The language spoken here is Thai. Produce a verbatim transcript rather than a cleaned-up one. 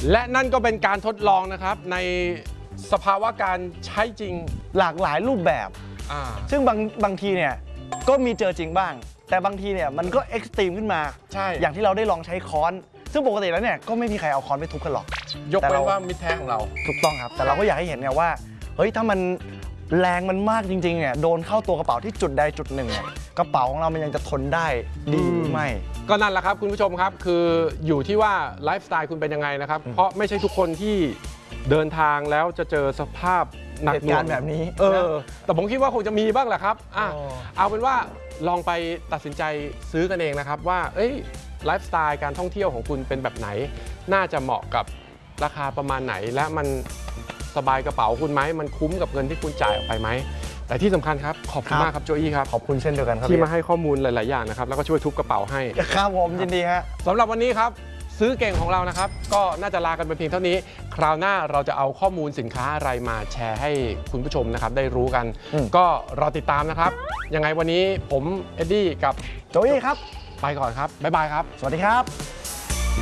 และนั่นก็เป็นการทดลองนะครับในสภาวะการใช้จริงหลากหลายรูปแบบซึ่งบางบางทีเนี่ยก็มีเจอจริงบ้างแต่บางทีเนี่ยมันก็เอ็กซ์ตรีมขึ้นมาใช่อย่างที่เราได้ลองใช้ค้อนซึ่งปกติแล้วเนี่ยก็ไม่มีใครเอาค้อนไปทุบกันหรอกยกเว้นว่ามิตรแท้ของเราถูกต้องครับแต่เราก็อยากให้เห็นเนี่ยว่าเฮ้ยถ้ามันแรงมันมากจริงๆเนี่ยโดนเข้าตัวกระเป๋าที่จุดใดจุดหนึ่งเนี่ยกระเป๋าของเรามันยังจะทนได้ดีหรือไม่ก็นั่นแหละครับคุณผู้ชมครับคืออยู่ที่ว่าไลฟ์สไตล์คุณเป็นยังไงนะครับเพราะไม่ใช่ทุกคนที่เดินทางแล้วจะเจอสภาพหนักหน่วงแบบนี้เออแต่ผมคิดว่าคงจะมีบ้างแหละครับอ่ะเอาเป็นว่าลองไปตัดสินใจซื้อกันเองนะครับว่าเอ้ยไลฟ์สไตล์การท่องเที่ยวของคุณเป็นแบบไหนน่าจะเหมาะกับราคาประมาณไหนและมันสบายกระเป๋าคุณไหมมันคุ้มกับเงินที่คุณจ่ายออกไปไหมแต่ที่สำคัญครับขอบคุณมากครับโจอี้ครับขอบคุณเช่นเดียวกันครับที่มาให้ข้อมูลหลายๆอย่างนะครับแล้วก็ช่วยทุบกระเป๋าให้ครับผมยินดีฮะสำหรับวันนี้ครับซื้อเก่งของเรานะครับก็น่าจะลากันไปเพียงเท่านี้คราวหน้าเราจะเอาข้อมูลสินค้าอะไรมาแชร์ให้คุณผู้ชมนะครับได้รู้กันก็รอติดตามนะครับยังไงวันนี้ผมเอ็ดดี้กับโจอี้ครับไปก่อนครับบ๊ายบายครับสวัสดีครับ